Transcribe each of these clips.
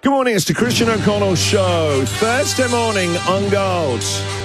Good morning, it's the Christian O'Connell Show. Thursday morning on Gold.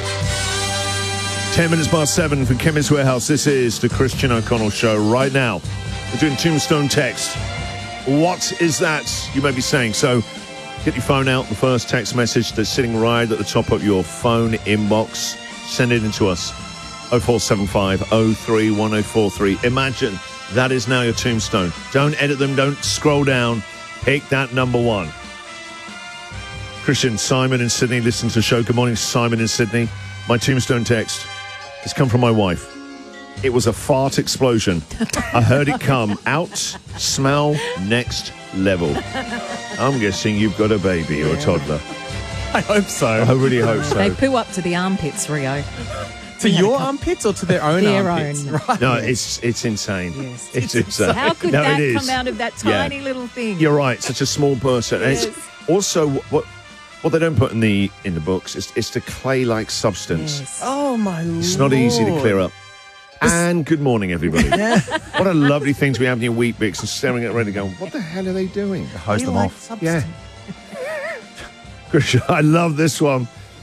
10 minutes past 7 for Chemist Warehouse. This is the Christian O'Connell Show right now. We're doing Tombstone text. What is that, you may be saying? So get your phone out, the first text message that's sitting right at the top of your phone inbox. Send it in to us. 0475 03 1043. Imagine that is now your tombstone. Don't edit them, don't scroll down. Pick that number one. Christian, Simon in Sydney, listen to the show. Good morning, Simon in Sydney. My tombstone text has come from my wife. It was a fart explosion. I heard it come. Out, smell, next level. I'm guessing you've got a baby or a toddler. I hope so. I really hope so. They poo up to the armpits, Rio. To your armpits or to their own Their armpits? own. Right. No, it's insane. Yes. It's insane. How could No, that it is. come out of that tiny little thing? You're right. Such a small person. And Yes. it's also what they don't put in the books is it's the clay-like substance. Yes. Oh, my Lord. It's not easy to clear up. And good morning, everybody. What a lovely thing to be having your wheat bix and staring at Red going, what the hell are they doing? Hose them off. Yeah. Christian, I love this one.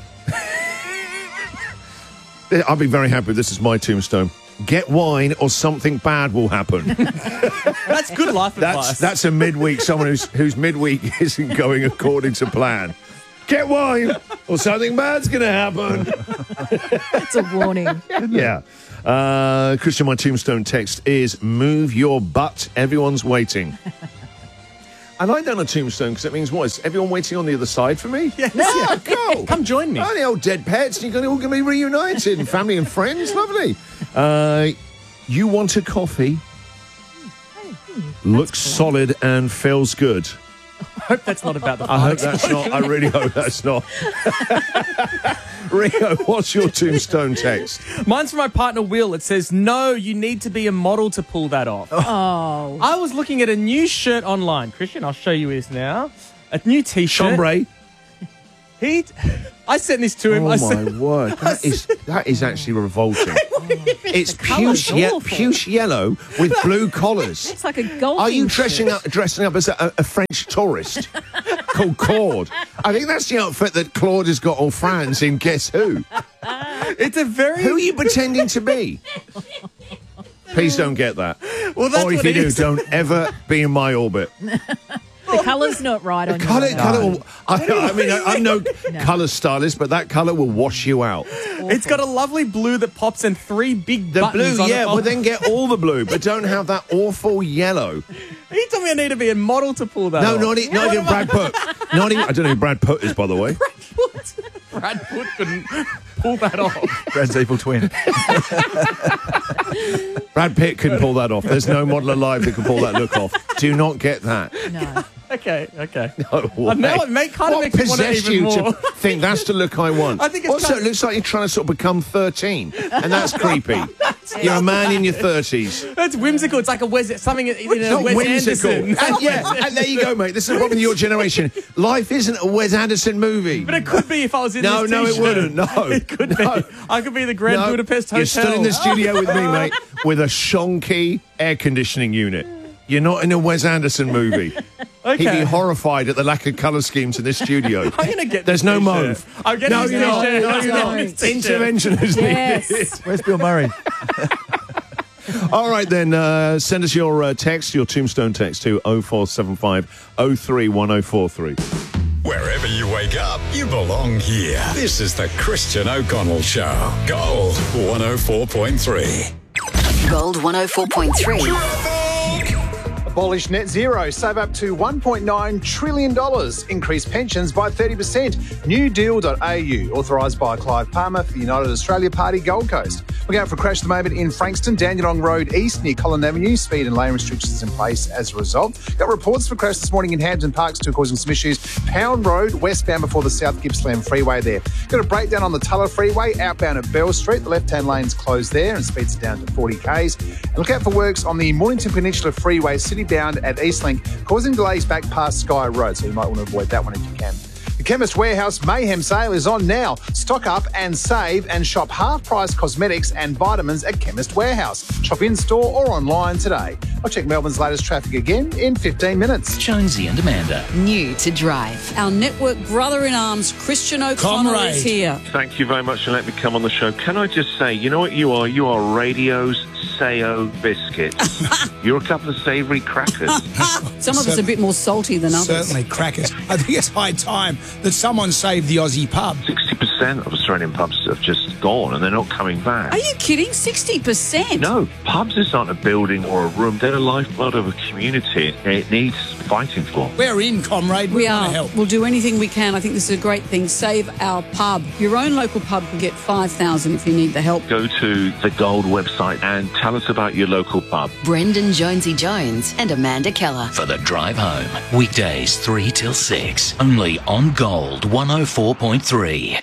I'll be very happy if this is my tombstone. Get wine or something bad will happen. That's good life advice. That's a midweek, someone whose midweek isn't going according to plan. Get wine or something bad's going to happen. It's a warning. Yeah. Christian, my tombstone text is move your butt. Everyone's waiting. I like that on a tombstone because it means what? Is everyone waiting on the other side for me? Yes. Yeah, cool. Come join me. Oh, the old dead pets. You're all going to be reunited. And family and friends. Lovely. You want a coffee? Looks solid and feels good. I hope that's not about the I hope that's not. I really hope that's not. Rio, what's your tombstone text? Mine's from my partner, Will. It says, no, you need to be a model to pull that off. Oh. I was looking at a new shirt online. Christian, I'll show you this now. A new T-shirt. Chambray. I sent this to him. Oh, I my said, word. That is actually revolting. It's colour's awful. puce yellow with blue collars. It's like a golfing Are you shirt. dressing up as a French tourist called Claude? I think that's the outfit that Claude has got all France in Guess Who. it's a very... Who are you pretending to be? Please don't get that. Well, that's Or if what you it do, is. don't ever be in my orbit. The colour's not right on Colour, your I mean, I'm no colour stylist, but that colour will wash you out. It's got a lovely blue that pops and three big The buttons blue, on yeah, it. well then get all the blue, but don't have that awful yellow. He told me I need to be a model to pull that No, off. not even Brad Pitt. Not even, I don't know who Brad Pitt is, by the way. Brad Pitt couldn't pull that off. Brad's evil twin. Brad Pitt can pull that off. There's no model alive that can pull that look off. Do not get that. No. Okay. No way. Now it kind of What makes me want it possessed even you more. to think that's the look I want? I think it's also, kind it looks like you're trying to sort of become 13, and that's creepy. You're a man in your 30s. That's whimsical. It's like something in It's a not Wes whimsical. Anderson. And, yeah, and there you go, mate. This is the problem with your generation. Life isn't a Wes Anderson movie. But it could be if I was in No, this no, it T-shirt. wouldn't. No. It could No. be. I could be the Grand No, Budapest Hotel. You're still in the studio with me, mate, with a shonky air conditioning unit. You're not in a Wes Anderson movie. Okay. He'd be horrified at the lack of colour schemes in this studio. I'm going to get There's this no T-shirt. mauve. I'm getting No, this you're not. T-shirt. No, I'm you're getting not. this T-shirt. Intervention is needed. Yes. Where's Bill Murray? All right, then, send us your text, your tombstone text to 0475 03 1043. Wherever you wake up, you belong here. This is the Christian O'Connell Show. Gold 104.3. Gold 104.3. Abolish net zero, save up to $1.9 trillion, increase pensions by 30%. Newdeal.au, authorised by Clive Palmer for the United Australia Party Gold Coast. We're going for a crash at the moment in Frankston, Dandenong Road East near Collin Avenue. Speed and lane restrictions in place as a result. Got reports for a crash this morning in Hampton Parks too, causing some issues. Pound Road, westbound before the South Gippsland Freeway there. Got a breakdown on the Tulla Freeway, outbound at Bell Street. The left-hand lane's closed there and speeds are down to 40 k's. And look out for works on the Mornington Peninsula Freeway, city-bound at Eastlink, causing delays back past Sky Road, so you might want to avoid that one if you can. The Chemist Warehouse Mayhem sale is on now. Stock up and save and shop half-price cosmetics and vitamins at Chemist Warehouse. Shop in-store or online today. I'll check Melbourne's latest traffic again in 15 minutes. Jonesy and Amanda. New to drive. Our network brother-in-arms, Christian O'Connell, is here. Thank you very much for letting me come on the show. Can I just say, you know what you are? You are radio's Sayo biscuits. You're a couple of savoury crackers. Some of us are a bit more salty than others. Certainly crackers. I think it's high time that someone saved the Aussie pub. 60% of Australian pubs have just gone and they're not coming back. Are you kidding? 60%? No, pubs just aren't a building or a room. They're the lifeblood of a community. It needs fighting for. We're in, comrade. We want to help. We'll do anything we can. I think this is a great thing. Save our pub. Your own local pub can get $5,000 if you need the help. Go to the Gold website and tell us about your local pub. Brendan Jonesy Jones and Amanda Keller. For the drive home. Weekdays 3 till 6. Only on Gold 104.3.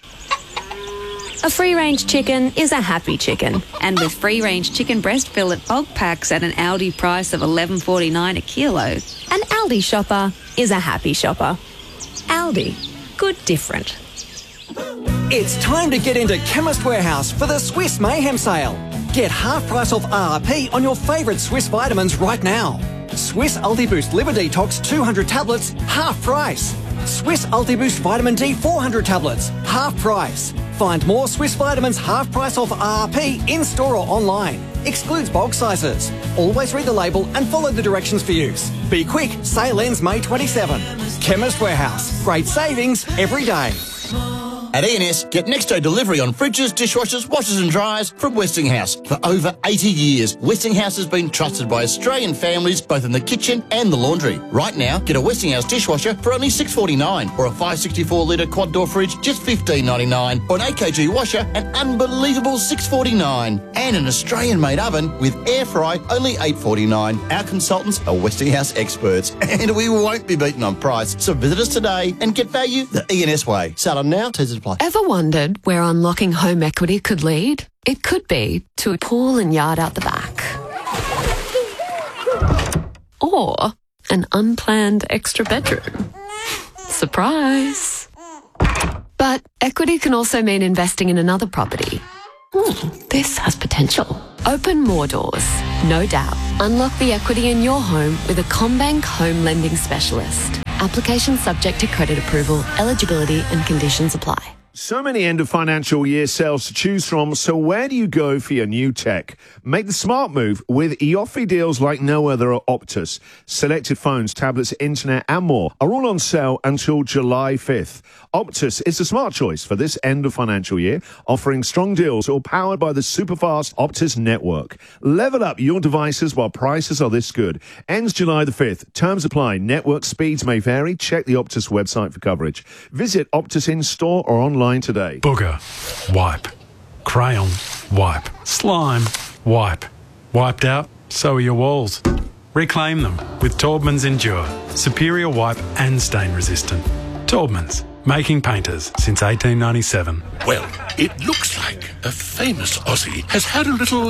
A free-range chicken is a happy chicken. And with free-range chicken breast fillet bulk packs at an Aldi price of $11.49 a kilo, an Aldi shopper is a happy shopper. Aldi. Good different. It's time to get into Chemist Warehouse for the Swiss Mayhem sale. Get half price off RRP on your favourite Swiss vitamins right now. Swiss UltiBoost Liver Detox 200 tablets, half price. Swiss UltiBoost Vitamin D 400 tablets, half price. Find more Swiss vitamins half price off RRP in store or online. Excludes bulk sizes. Always read the label and follow the directions for use. Be quick, sale ends May 27. Chemist Warehouse. Great savings every day. At E&S, get next day delivery on fridges, dishwashers, washers and dryers from Westinghouse. For over 80 years, Westinghouse has been trusted by Australian families both in the kitchen and the laundry. Right now, get a Westinghouse dishwasher for only $6.49 or a 564-litre quad-door fridge just $15.99 or an 8kg washer an unbelievable $6.49 and an Australian-made oven with air fry only $8.49. Our consultants are Westinghouse experts and we won't be beaten on price. So visit us today and get value the E&S way. Sell them now, T's apply. Ever wondered where unlocking home equity could lead? It could be to a pool and yard out the back. Or an unplanned extra bedroom. Surprise! But equity can also mean investing in another property. This has potential. Open more doors, no doubt. Unlock the equity in your home with a CommBank home lending specialist. Application subject to credit approval, eligibility and conditions apply. So many end of financial year sales to choose from, so where do you go for your new tech? Make the smart move with EOFI deals like no other at Optus. Selected phones, tablets, internet and more are all on sale until July 5th. Optus is the smart choice for this end of financial year, offering strong deals all powered by the superfast Optus network. Level up your devices while prices are this good. Ends July the 5th. Terms apply. Network speeds may vary. Check the Optus website for coverage. Visit Optus in-store or online today. Booger, wipe. Crayon, wipe. Slime, wipe. Wiped out, so are your walls. Reclaim them with Taubmans Endure. Superior wipe and stain resistant. Taubmans, making painters since 1897. Well, it looks like a famous Aussie has had a little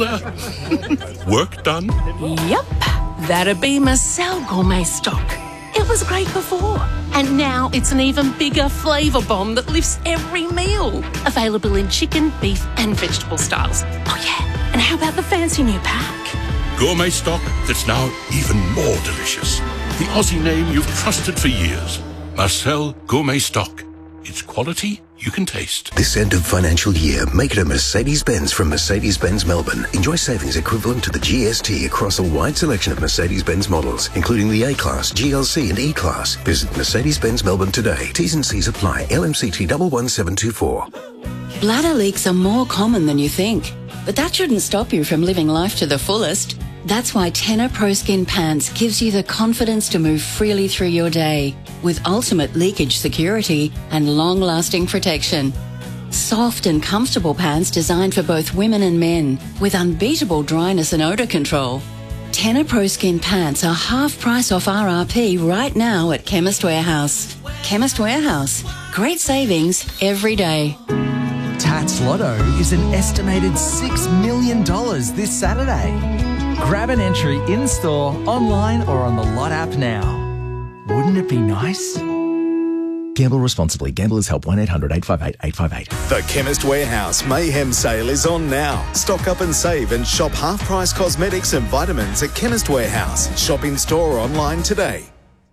work done. Yep, that'd be Marcel Gourmet Stock. It was great before, and now it's an even bigger flavour bomb that lifts every meal. Available in chicken, beef and vegetable styles. Oh yeah, and how about the fancy new pack? Gourmet stock that's now even more delicious. The Aussie name you've trusted for years. Marcel Gourmet Stock. It's quality you can taste. This end of financial year, make it a Mercedes-Benz from Mercedes-Benz Melbourne. Enjoy savings equivalent to the GST across a wide selection of Mercedes-Benz models, including the A-Class, GLC and E-Class. Visit Mercedes-Benz Melbourne today. T's and C's apply. LMCT 11724. Bladder leaks are more common than you think, but that shouldn't stop you from living life to the fullest. That's why Tenor Pro Skin Pants gives you the confidence to move freely through your day with ultimate leakage security and long-lasting protection. Soft and comfortable pants designed for both women and men with unbeatable dryness and odour control. Tenor Pro Skin Pants are half price off RRP right now at Chemist Warehouse. Chemist Warehouse. Great savings every day. Tats Lotto is an estimated $6 million this Saturday. Grab an entry in-store, online or on the Lot app now. Wouldn't it be nice? Gamble responsibly. Gamblers Help 1-800-858-858. The Chemist Warehouse Mayhem Sale is on now. Stock up and save and shop half-price cosmetics and vitamins at Chemist Warehouse. Shop in store or online today.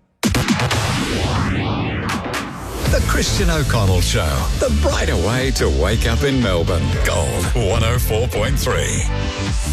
The Christian O'Connell Show. The brighter way to wake up in Melbourne. Gold 104.3.